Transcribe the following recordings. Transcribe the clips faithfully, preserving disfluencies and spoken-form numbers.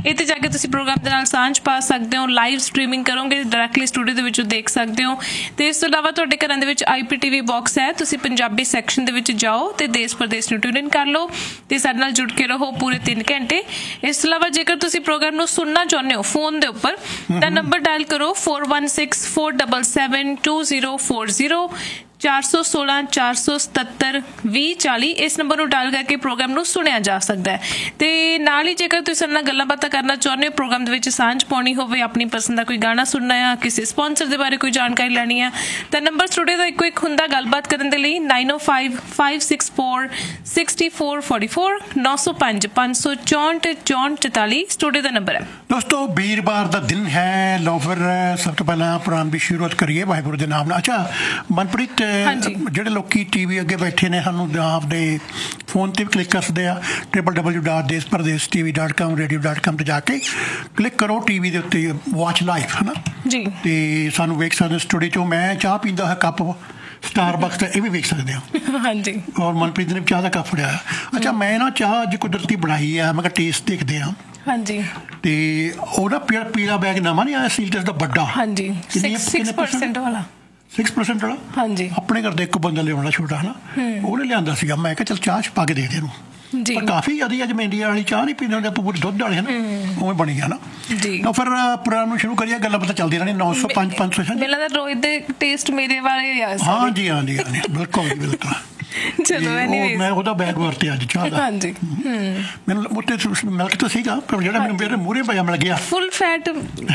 ਇਹ 'ਤੇ ਜਾ ਕੇ ਤੁਸੀਂ ਪ੍ਰੋਗਰਾਮ ਦੇ ਨਾਲ ਸਾਂਝ ਪਾ ਸਕਦੇ ਹੋ। ਲਾਈਵ ਸਟਰੀਮਿੰਗ ਕਰੋਗੇ ਡਾਇਰੈਕਟਲੀ ਸਟੂਡੀਓ ਦੇ ਵਿੱਚੋਂ ਦੇਖ ਸਕਦੇ ਹੋ। ਅਤੇ ਇਸ ਤੋਂ ਇਲਾਵਾ ਤੁਹਾਡੇ ਘਰਾਂ ਦੇ ਵਿੱਚ ਆਈ ਪੀ ਟੀ ਵੀ ਬਾਕਸ ਹੈ, ਤੁਸੀਂ ਪੰਜਾਬੀ ਸੈਕਸ਼ਨ ਦੇ ਵਿੱਚ ਜਾਓ ਅਤੇ ਦੇਸ਼ ਪ੍ਰਦੇਸ਼ ਨੂੰ ਟਿਊਨ ਇਨ ਕਰ ਲਓ ਅਤੇ ਸਾਡੇ ਨਾਲ ਜੁੜ ਕੇ ਰਹੋ ਪੂਰੇ ਤਿੰਨ ਘੰਟੇ। ਇਸ ਤੋਂ ਇਲਾਵਾ ਜੇਕਰ ਤੁਸੀਂ ਪ੍ਰੋਗਰਾਮ ਨੂੰ ਸੁਣਨਾ ਚਾਹੁੰਦੇ ਹੋ ਫੋਨ ਦੇ ਉੱਪਰ ਤਾਂ ਨੰਬਰ ਡਾਇਲ ਕਰੋ four one six four double seven two zero four zero ਚਾਰ ਸੌ ਸੋਲਾਂ ਚਾਰ ਸੌ ਸਤੱਤਰ ਵੀਹ ਚਾਲੀ। ਇਸ ਨੰਬਰ ਨੂੰ ਡਾਇਲ ਕਰਕੇ ਪ੍ਰੋਗਰਾਮ ਨੂੰ ਸੁਣਿਆ ਜਾ ਸਕਦਾ ਹੈ। ਅਤੇ ਨਾਲ ਹੀ ਜੇਕਰ ਤੁਸੀਂ ਸਾਡੇ ਨਾਲ ਗੱਲਾਂ ਬਾਤਾਂ ਕਰਨਾ ਚਾਹੁੰਦੇ ਹੋ, ਪ੍ਰੋਗਰਾਮ ਦੇ ਵਿੱਚ ਸਾਂਝ ਪਾਉਣੀ ਹੋਵੇ, ਆਪਣੀ ਪਸੰਦ ਦਾ ਕੋਈ ਗਾਣਾ ਸੁਣਨਾ ਆ, ਕਿਸੇ ਸਪੋਂਸਰ ਦੇ ਬਾਰੇ ਕੋਈ ਜਾਣਕਾਰੀ ਲੈਣੀ ਆ, ਤਾਂ ਨੰਬਰ ਸਟੂਡੀਓ ਦਾ ਇੱਕੋ ਇੱਕ ਹੁੰਦਾ ਗੱਲਬਾਤ ਕਰਨ ਦੇ ਲਈ ਨਾਈਨ ਓ five five six four sixty four forty four ਨੌ ਸੌ ਪੰਜ ਪੰਜ ਸੌ ਚੌਂਹਠ ਚੌਂਹਠ ਚੁਤਾਲੀ ਸਟੂਡੀਓ ਦਾ ਨੰਬਰ ਹੈ। ਦੋਸਤੋ ਵੀਰਵਾਰ ਦਾ ਦਿਨ ਹੈ, ਲਓ ਫਿਰ ਸਭ ਤੋਂ ਪਹਿਲਾਂ ਪ੍ਰੋਗਰਾਮ ਦੀ ਸ਼ੁਰੂਆਤ ਕਰੀਏ ਵਾਹਿਗੁਰੂ ਦੇ ਨਾਮ ਨਾਲ। ਅੱਛਾ ਮਨਪ੍ਰੀਤ, ਜਿਹੜੇ ਲੋਕੀ ਟੀ ਵੀ ਅੱਗੇ ਬੈਠੇ ਨੇ ਸਾਨੂੰ ਆਪਦੇ ਫੋਨ 'ਤੇ ਵੀ ਕਲਿੱਕ ਕਰ ਸਕਦੇ ਆ ਟ੍ਰਿਪਲ ਡਬਲਯੂ ਡਾਟ ਦੇਸ਼ Pradesh T V dot com radio dot com 'ਤੇ ਜਾ ਕੇ ਕਲਿੱਕ ਕਰੋ ਟੀ ਵੀ ਦੇ ਉੱਤੇ ਵਾਚ ਲਾਈਵ ਹੈ ਨਾ ਜੀ, ਅਤੇ ਸਾਨੂੰ ਵੇਖ ਸਕਦੇ ਸਟੂਡੀਓ 'ਚੋਂ। ਮੈਂ ਚਾਹ ਪੀਂਦਾ ਹੈ ਕੱਪ ਸਟਾਰਬਕਸ ਦਾ, ਇਹ ਵੀ ਵੇਖ ਸਕਦੇ ਹੋ ਹਾਂਜੀ। ਔਰ ਮਨਪ੍ਰੀਤ ਨੇ ਚਾਹ ਦਾ ਕੱਪ ਫੜਿਆ। ਅੱਛਾ ਮੈਂ ਨਾ ਚਾਹ ਅੱਜ ਕੁਦਰਤੀ ਬਣਾਈ ਆ, ਮੈਂ ਕਿਹਾ ਟੇਸਟ ਦੇਖਦੇ ਹਾਂ ਹਾਂਜੀ। ਤੇ ਉਹਦਾ ਪੀਲਾ ਪੀਲਾ ਬੈਗ ਨਵਾਂ ਨਹੀਂ ਆਇਆ ਸੀਲਟਸ ਦਾ ਵੱਡਾ ਹਾਂਜੀ ਸਿਕਸ ਪਰਸੈਂਟ ਵਾਲਾ ਸਿਕਸ ਪਰਸੈਂਟ ਵਾਲਾ ਹਾਂਜੀ। ਆਪਣੇ ਘਰ ਦਾ ਇੱਕ ਬੰਦਾ ਲਿਆਉਣਾ ਛੋਟਾ ਹੈ ਨਾ, ਉਹਨੇ ਲਿਆਂਦਾ ਸੀਗਾ। ਮੈਂ ਕਿਹਾ ਚੱਲ ਚਾਹ 'ਚ ਪਾ ਕੇ ਦੇ ਦੇ ਇਹਨੂੰ। ਪਰ ਕਾਫੀ ਜ਼ਿਆਦਾ ਅੱਜ ਮੈਂ ਇੰਡੀਆ ਵਾਲੀ ਚਾਹ ਨਹੀਂ ਪੀਂਦੇ ਹੁੰਦੇ ਆਪਾਂ ਪੂਰੇ ਦੁੱਧ ਵਾਲੇ ਹੈ ਨਾ, ਉਵੇਂ ਬਣੀ ਹੈ ਨਾ। ਤਾਂ ਫਿਰ ਪ੍ਰੋਗਰਾਮ ਨੂੰ ਸ਼ੁਰੂ ਕਰੀਏ, ਗੱਲਾਂ ਪਤਾ ਚੱਲਦੀ ਰਹਿਣੀ। ਨੌ ਸੌ ਪੰਜ ਪੰਜ ਸੌ ਰੋਹਿਤ ਦੇ ਟੇਸਟ ਮੇਰੇ ਵਾਲੇ ਹਾਂਜੀ ਹਾਂਜੀ ਹਾਂਜੀ ਬਿਲਕੁਲ ਜੀ ਬਿਲਕੁਲ। ਚਲੋ ਮੈਂ ਉਹਦਾ ਬੈਗ ਵਰਤਿਆ ਅੱਜ ਚਾਹ ਦਾ ਹਾਂਜੀ। ਮੈਨੂੰ ਉੱਤੇ ਮਿਲਕ ਤਾਂ ਸੀਗਾ ਪਰ ਜਿਹੜਾ ਮੈਨੂੰ ਮੇਰੇ ਮੂਹਰੇ ਪਿਆ ਮਿਲ ਗਿਆ ਫੁੱਲ ਫੈਟ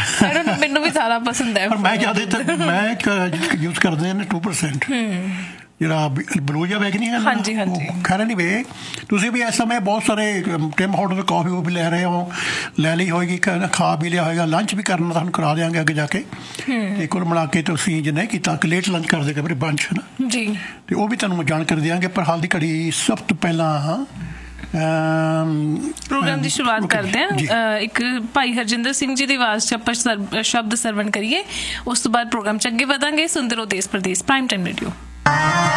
ਮੈਨੂੰ ਵੀ ਸਾਰਾ ਪਸੰਦ ਹੈ। ਪਰ ਮੈਂ ਜ਼ਿਆਦਾਤਰ ਮੈਂ ਯੂਜ਼ ਕਰਦੇ ਨੇ ਟੂ ਪਰਸੈਂਟ ਜਿਹੜਾ ਬਲੂ ਜਿਹਾ ਬੈਗ ਨਹੀਂ ਹੈ ਹਾਂਜੀ ਹਾਂਜੀ। ਖੈਰ ਨਹੀਂ ਵੇ ਤੁਸੀਂ ਵੀ ਇਸ ਸਮੇਂ ਬਹੁਤ ਸਾਰੇ ਟਿਮ ਹੋਟਲ ਤੋਂ ਕਾਫੀ ਉਹ ਵੀ ਲੈ ਰਹੇ ਹੋ, ਲੈ ਲਈ ਹੋਏਗੀ, ਖਾ ਵੀ ਲਿਆ ਹੋਏਗਾ, ਲੰਚ ਵੀ ਕਰਨਾ ਤੁਹਾਨੂੰ ਕਰਾ ਦਿਆਂਗੇ ਅੱਗੇ ਜਾ ਕੇ। ਅਤੇ ਕੁੱਲ ਮਿਲਾ ਕੇ ਤੁਸੀਂ ਜੇ ਨਹੀਂ ਕੀਤਾ ਕਿ ਲੇਟ ਲੰਚ ਕਰ ਦੇਗਾ ਮੇਰੇ ਬਰੰਚ ਹੈ ਨਾ ਜੀ, ਅਤੇ ਉਹ ਵੀ ਤੁਹਾਨੂੰ ਜਾਣਕਾਰੀ ਦਿਆਂਗੇ। ਪਰ ਹਾਲ ਦੀ ਘੜੀ ਸਭ ਤੋਂ ਪਹਿਲਾਂ ਪ੍ਰੋਗਰਾਮ ਦੀ ਸ਼ੁਰੂਆਤ ਕਰਦੇ ਹਾਂ। ਇੱਕ ਭਾਈ ਹਰਜਿੰਦਰ ਸਿੰਘ ਜੀ ਦੀ ਆਵਾਜ਼ 'ਚ ਆਪਾਂ ਸ਼ਬਦ ਸਰਵਣ ਕਰੀਏ, ਉਸ ਤੋਂ ਬਾਅਦ ਪ੍ਰੋਗਰਾਮ 'ਚ ਅੱਗੇ ਵਧਾਂਗੇ। ਸੁਣਦੇ ਰਹੋ ਦੇਸ਼ ਪ੍ਰਦੇਸ਼ ਪ੍ਰਾਈਮ ਟਾਈਮ ਰੇਡੀਓ।